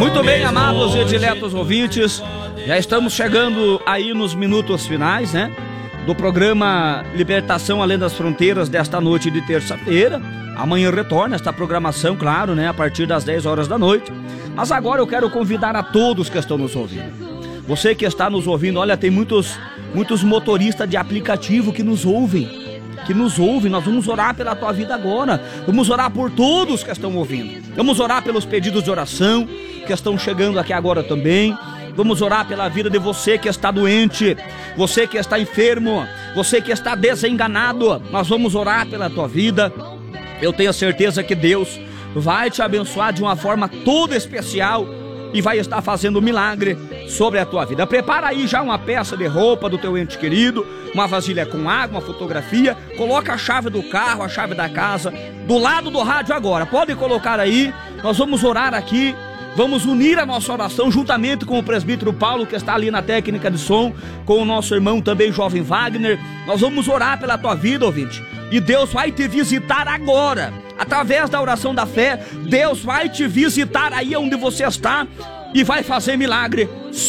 Muito bem, amados e diletos ouvintes, já estamos chegando aí nos minutos finais, né, do programa Libertação Além das Fronteiras desta noite de terça-feira. Amanhã retorna esta programação, claro, né, a partir das 10 horas da noite. Mas agora eu quero convidar a todos que estão nos ouvindo. Você que está nos ouvindo, olha, tem muitos motoristas de aplicativo que nos ouvem. Nós vamos orar pela tua vida agora. Vamos orar por todos que estão ouvindo. Vamos orar pelos pedidos de oração que estão chegando aqui agora também. Vamos orar pela vida de você que está doente, você que está enfermo, você que está desenganado. Nós vamos orar pela tua vida. Eu tenho certeza que Deus vai te abençoar de uma forma toda especial e vai estar fazendo um milagre sobre a tua vida. Prepara aí já uma peça de roupa do teu ente querido, uma vasilha com água, uma fotografia, coloca a chave do carro, a chave da casa, do lado do rádio agora, pode colocar aí. Nós vamos orar aqui, vamos unir a nossa oração juntamente com o presbítero Paulo, que está ali na técnica de som, com o nosso irmão também, jovem Wagner. Nós vamos orar pela tua vida, ouvinte, e Deus vai te visitar agora. Através da oração da fé, Deus vai te visitar aí onde você está e vai fazer milagre